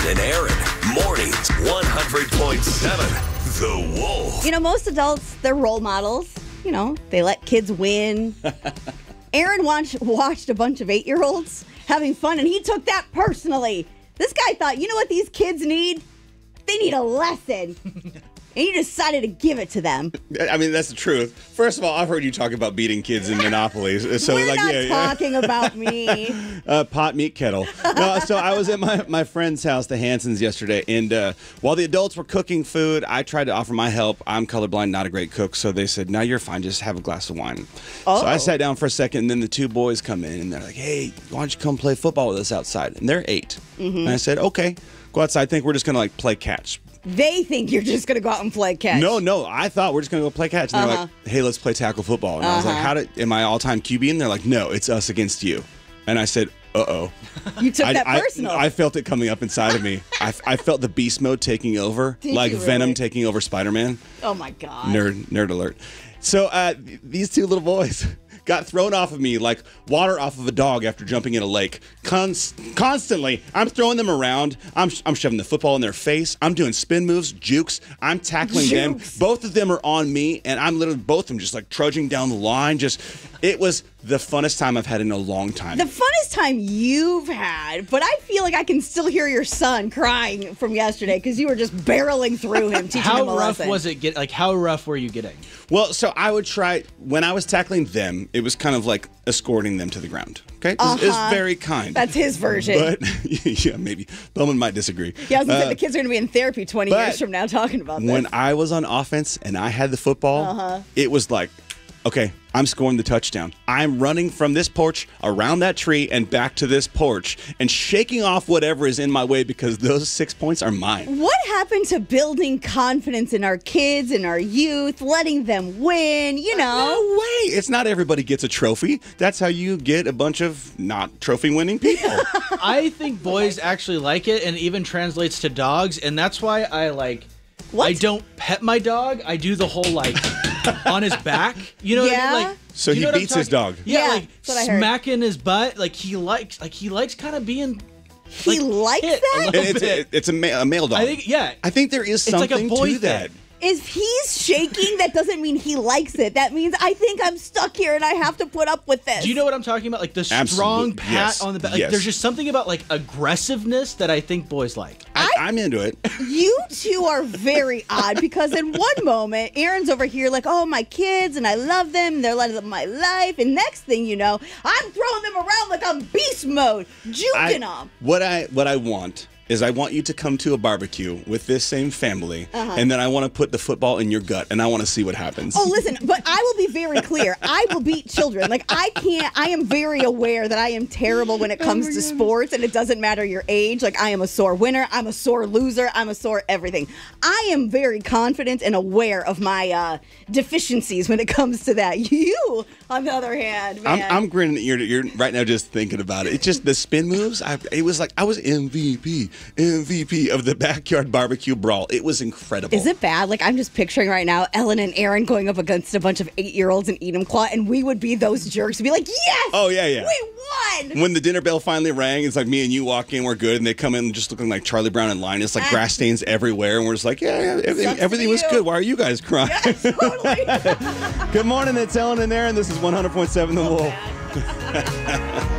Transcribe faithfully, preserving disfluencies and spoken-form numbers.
Ellen and Aaron. Mornings, one hundred point seven. The Wolf. You know, most adults, they're role models. You know, they let kids win. Aaron watched, watched a bunch of eight-year-olds having fun, and he took that personally. This guy thought, you know what these kids need? They need a lesson. And he decided to give it to them. I mean, that's the truth. First of all, I've heard you talk about beating kids in Monopoly. So, We're like, not yeah, talking yeah. about me. uh, pot, meat, kettle. No, so I was at my, my friend's house, the Hansons, yesterday, and uh, while the adults were cooking food, I tried to offer my help. I'm colorblind, not a great cook, so they said, no, you're fine, just have a glass of wine. Oh. So I sat down for a second, and then the two boys come in, and they're like, hey, why don't you come play football with us outside? And they're eight. Mm-hmm. And I said, okay, go outside. I think we're just going to, like, play catch. They think you're just going to go out and play catch. No, no. I thought we're just going to go play catch. And they're Uh-huh. like, hey, let's play tackle football. And I was like, Uh-huh. how did, am I all-time Q B? And they're like, no, it's us against you. And I said, uh-oh. You took I, that I- personal. I, felt it coming up inside of me. I, I felt the beast mode taking over, Did like you Venom really? taking over Spider-Man. oh, my God. Nerd, nerd alert. So uh, th- these two little boys got thrown off of me like water off of a dog after jumping in a lake. Const- constantly, I'm throwing them around. I'm, I'm shoving the football in their face. I'm doing spin moves, jukes. I'm tackling them. Jukes. Both of them are on me, and I'm literally both of them just like trudging down the line. Just, it was the funnest time I've had in a long time. The funnest time you've had, but I feel like I can still hear your son crying from yesterday because you were just barreling through him, teaching How him a rough lesson. was it? Get like how rough were you getting? Well, so I would try, when I was tackling them, it was kind of like escorting them to the ground. Okay? It was, it was Uh-huh. very kind. That's his version. But, yeah, maybe. Bowman might disagree. yeah, I was gonna say Uh, the kids are gonna be in therapy twenty but years from now talking about this. When I was on offense and I had the football, Uh-huh. it was like, okay, I'm scoring the touchdown. I'm running from this porch around that tree and back to this porch and shaking off whatever is in my way because those six points are mine. What happened to building confidence in our kids and our youth, letting them win? You know, No way. It's not everybody gets a trophy. That's how you get a bunch of not trophy winning people. I think boys actually like it, and it even translates to dogs, and that's why I like. What? I don't pet my dog. I do the whole like on his back. You know what I Yeah? mean? Like, So you he know what I'm beats his talking- dog. Yeah, Yeah, like that's what I heard. smacking his butt. Like he likes, like he likes kind of being. he like, likes hit a that. little it's, bit. it's a, ma- a male dog. I think, yeah. I think there is It's like a something boy to that. thing. If he's shaking, that doesn't mean he likes it. That means I think I'm stuck here and I have to put up with this. Do you know what I'm talking about? Like the strong Absolutely. pat Yes. on the back. Like, Yes. There's just something about like aggressiveness that I think boys like. I, I'm into it. You two are very odd because in one moment, Aaron's over here like, oh, my kids, and I love them, and they're light of my life. And next thing you know, I'm throwing them around like I'm beast mode, juking I, them. what I what I want is I want you to come to a barbecue with this same family, Uh-huh. and then I want to put the football in your gut, and I want to see what happens. Oh, listen, but I will be very clear. I will beat children. Like, I can't, I am very aware that I am terrible when it comes to sports, and it doesn't matter your age. Like, I am a sore winner, I'm a sore loser, I'm a sore everything. I am very confident and aware of my uh, deficiencies when it comes to that. You, on the other hand, I'm, man. I'm grinning at you. You're right now just thinking about it. It's just the spin moves. I, it was like I was M V P, M V P of the backyard barbecue brawl. It was incredible. Is it bad? Like, I'm just picturing right now Ellen and Aaron going up against a bunch of eight-year-olds in Enumclaw, and we would be those jerks. We'd be like, yes! Oh, yeah, yeah. We won! When the dinner bell finally rang, it's like me and you walk in, we're good, and they come in just looking like Charlie Brown and Linus, like grass stains everywhere, and we're just like, yeah, yeah everything, Sucks to everything be was you. good. Why are you guys crying? Yes, totally. Good morning, it's Ellen and Aaron. This is one hundred point seven The Wolf. Bad.